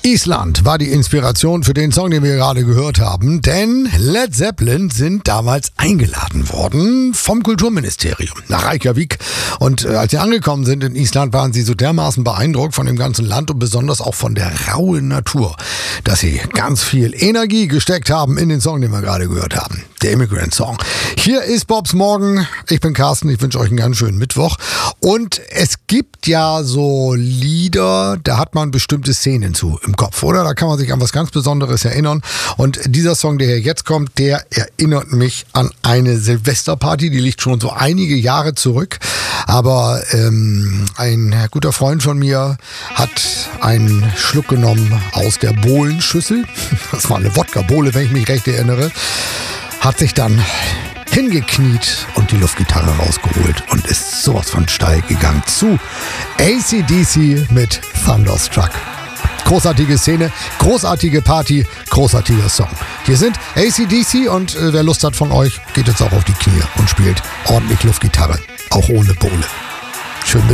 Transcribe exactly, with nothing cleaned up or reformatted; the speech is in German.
Island war die Inspiration für den Song, den wir gerade gehört haben, denn Led Zeppelin sind damals eingeladen worden vom Kulturministerium nach Reykjavik. Und äh, als sie angekommen sind in Island, waren sie so dermaßen beeindruckt von dem ganzen Land und besonders auch von der rauen Natur, dass sie ganz viel Energie gesteckt haben in den Song, den wir gerade gehört haben. Der Immigrant Song. Hier ist Bobs Morgen. Ich bin Carsten. Ich wünsche euch einen ganz schönen Mittwoch. Und es gibt ja so Lieder, da hat man bestimmte Szenen zu im Kopf, oder? Da kann man sich an was ganz Besonderes erinnern. Und dieser Song, der hier jetzt kommt, der erinnert mich an eine Silvesterparty. Die liegt schon so einige Jahre zurück. Aber ähm, ein guter Freund von mir hat einen Schluck genommen aus der Bohlenschüssel. Das war eine Wodka-Bowle, wenn ich mich recht erinnere. Hat sich dann hingekniet und die Luftgitarre rausgeholt und ist sowas von steil gegangen zu A C D C mit Thunderstruck. Großartige Szene, großartige Party, großartiger Song. Hier sind A C D C und äh, wer Lust hat von euch, geht jetzt auch auf die Knie und spielt ordentlich Luftgitarre, auch ohne Bowle.